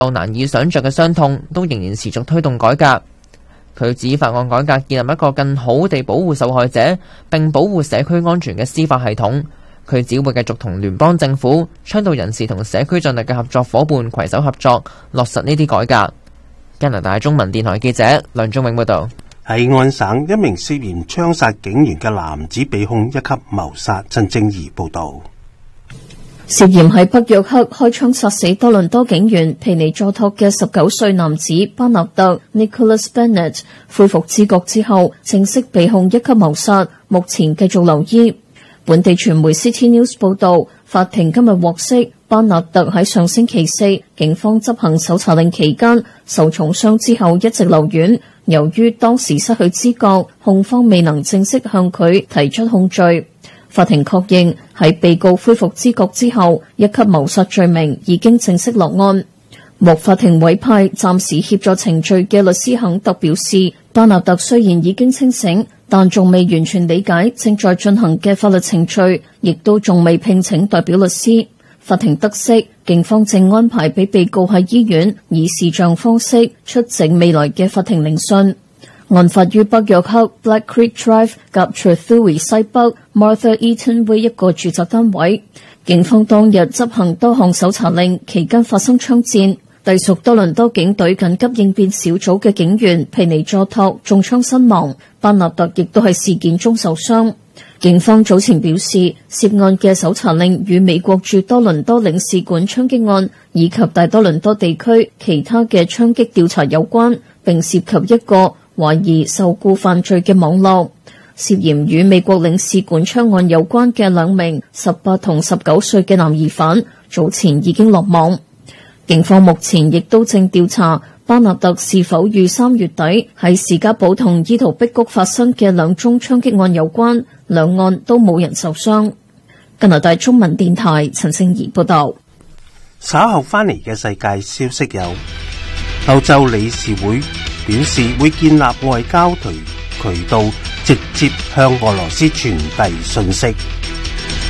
難以想像嘅傷痛，都仍然持續推動改革。佢指法案改革建立一個更好地保護受害者並保護社區安全嘅司法系統。佢只會繼續同聯邦政府、倡導人士同社區盡力嘅合作夥伴攜手合作，落實呢啲改革。加拿大中文電台記者梁仲永報道。 喺安省，一名涉嫌槍殺警員嘅男子被控一級謀殺。陳正儀報道。 涉嫌喺北約克開槍殺死多倫多警員皮尼佐托嘅19歲男子巴納特 Nicholas Bennett 恢復知覺之後，正式被控一級謀殺，目前繼續留醫。本地傳媒 City News 報道，法庭今日獲悉，巴納特喺上星期四警方執行搜查令期間受重傷之後一直留院，由於當時失去知覺，控方未能正式向佢提出控罪。法庭確認喺被告恢復知覺之後，一級謀殺罪名已經正式落案。獲法庭委派暫時協助程序嘅律師肯特表示，巴納特雖然已經清醒，但仲未完全理解正在進行嘅法律程序，亦都仲未聘請代表律師。法庭得悉，警方正安排俾被告喺醫院以視像方式出席未來嘅法庭聆訊。案發於北約克 Black Creek Drive 及 Trethewey 西北 Martha Eaton Way 一個住宅單位。警方當日執行多項搜查令，期間發生槍戰。隸屬多倫多警隊緊急應變小組嘅警員皮尼佐托中槍身亡，巴納特亦都喺事件中受傷。警方早前表示，涉案嘅搜查令與美國駐多倫多領事館槍擊案以及大多倫多地區其他嘅槍擊調查有關，並涉及一個懷疑受僱犯罪嘅網絡。涉嫌與美國領事館槍案有關嘅2名18同19歲嘅男疑犯，早前已經落網。警方目前亦都正調查巴納特是否與3月底喺士嘉堡同伊圖碧谷發生嘅2宗槍擊案有關，兩案都冇人受傷。加拿大中文電台陳勝儀報道。 稍後翻嚟嘅世界消息有：歐洲理事會表示會建立外交渠道，直接向俄羅斯傳遞信息。